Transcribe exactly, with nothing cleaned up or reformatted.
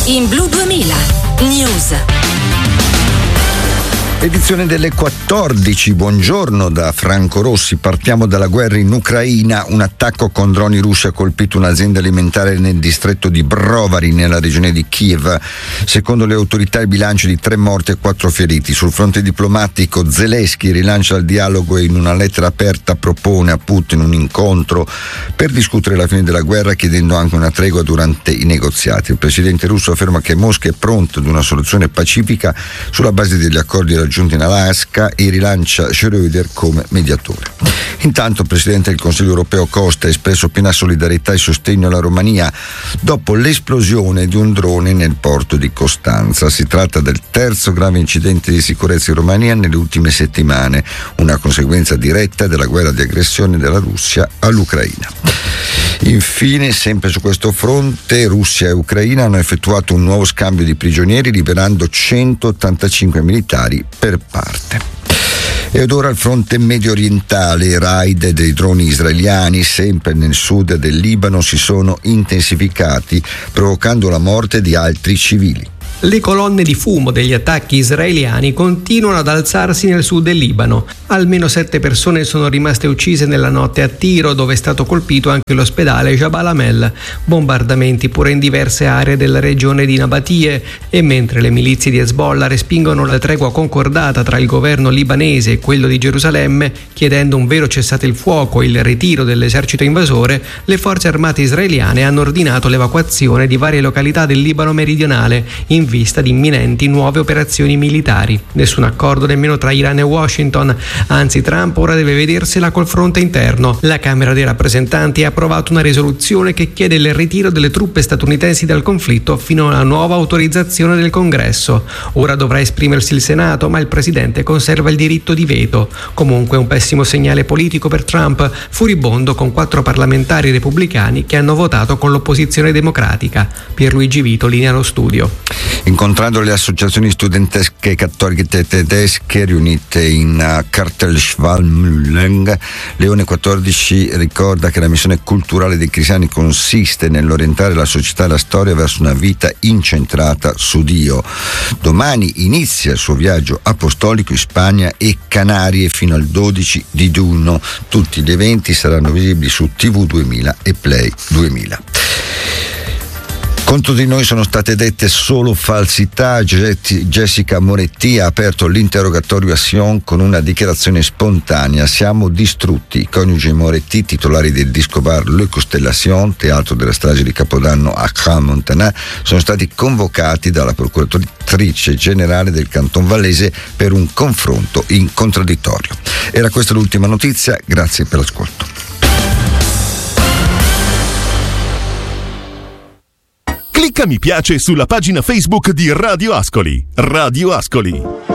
in Blu duemila News. Edizione delle quattordici, buongiorno da Franco Rossi. Partiamo dalla guerra in Ucraina. Un attacco con droni russi ha colpito un'azienda alimentare nel distretto di Brovary, nella regione di Kiev. Secondo le autorità il bilancio di tre morti e quattro feriti. Sul fronte diplomatico Zelensky rilancia il dialogo e in una lettera aperta propone a Putin un incontro per discutere la fine della guerra, chiedendo anche una tregua durante i negoziati. Il presidente russo afferma che Mosca è pronta ad una soluzione pacifica sulla base degli accordi raggiunti in Alaska e rilancia Schröder come mediatore. Intanto il Presidente del Consiglio europeo Costa ha espresso piena solidarietà e sostegno alla Romania dopo l'esplosione di un drone nel porto di Costanza. Si tratta del terzo grave incidente di sicurezza in Romania nelle ultime settimane, una conseguenza diretta della guerra di aggressione della Russia all'Ucraina. Infine, sempre su questo fronte, Russia e Ucraina hanno effettuato un nuovo scambio di prigionieri, liberando centottantacinque militari per parte. Ed ora al fronte medio orientale, i raid dei droni israeliani sempre nel sud del Libano si sono intensificati, provocando la morte di altri civili. Le colonne di fumo degli attacchi israeliani continuano ad alzarsi nel sud del Libano. Almeno sette persone sono rimaste uccise nella notte a Tiro, dove è stato colpito anche l'ospedale Jabal Amel. Bombardamenti pure in diverse aree della regione di Nabatie. E mentre le milizie di Hezbollah respingono la tregua concordata tra il governo libanese e quello di Gerusalemme, chiedendo un vero cessate il fuoco e il ritiro dell'esercito invasore, le forze armate israeliane hanno ordinato l'evacuazione di varie località del Libano meridionale in vista di imminenti nuove operazioni militari. Nessun accordo nemmeno tra Iran e Washington, anzi Trump ora deve vedersela col fronte interno. La Camera dei rappresentanti ha approvato una risoluzione che chiede il ritiro delle truppe statunitensi dal conflitto fino alla nuova autorizzazione del Congresso. Ora dovrà esprimersi il Senato, ma il presidente conserva il diritto di veto. Comunque un pessimo segnale politico per Trump, furibondo con quattro parlamentari repubblicani che hanno votato con l'opposizione democratica. Pierluigi Vito linea lo studio. Incontrando le associazioni studentesche cattoliche tedesche riunite in Cartelschwalmühlen, Leone quattordici ricorda che la missione culturale dei cristiani consiste nell'orientare la società e la storia verso una vita incentrata su Dio. Domani inizia il suo viaggio apostolico in Spagna e Canarie fino al dodici di giugno. Tutti gli eventi saranno visibili su T V duemila e Play duemila. Contro di noi sono state dette solo falsità. Jessica Moretti ha aperto l'interrogatorio a Sion con una dichiarazione spontanea. Siamo distrutti. I coniugi Moretti, titolari del disco bar Le Constellation, teatro della strage di Capodanno a Crans-Montana, sono stati convocati dalla procuratrice generale del Canton Vallese per un confronto in contraddittorio. Era questa l'ultima notizia, grazie per l'ascolto. Clicca mi piace sulla pagina Facebook di Radio Ascoli. Radio Ascoli.